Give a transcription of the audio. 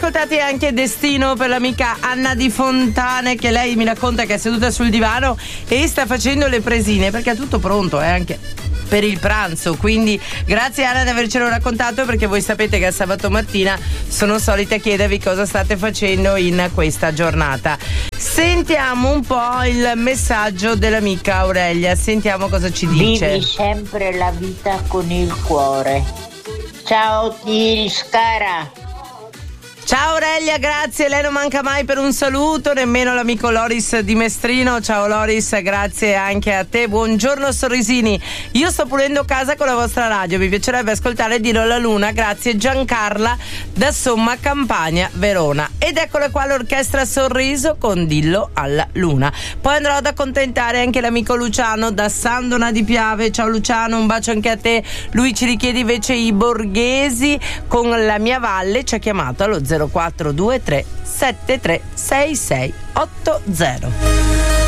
ascoltati anche Destino per l'amica Anna di Fontane, che lei mi racconta che è seduta sul divano e sta facendo le presine perché è tutto pronto, anche per il pranzo. Quindi grazie Anna di avercelo raccontato, perché voi sapete che a sabato mattina sono solita chiedervi cosa state facendo in questa giornata. Sentiamo un po' il messaggio dell'amica Aurelia, sentiamo cosa ci dice. Vivi sempre la vita con il cuore. Ciao Iris cara. Ciao Aurelia, grazie, lei non manca mai per un saluto, nemmeno l'amico Loris di Mestrino. Ciao Loris, grazie anche a te. Buongiorno sorrisini, io sto pulendo casa con la vostra radio, mi piacerebbe ascoltare Dillo alla Luna, grazie Giancarla da Somma Campania, Verona. Ed eccola qua l'orchestra Sorriso con Dillo alla Luna. Poi andrò ad accontentare anche l'amico Luciano da Sandona di Piave. Ciao Luciano, un bacio anche a te. Lui ci richiede invece i Borghesi con La mia valle, ci ha chiamato allo 0423 73 6680.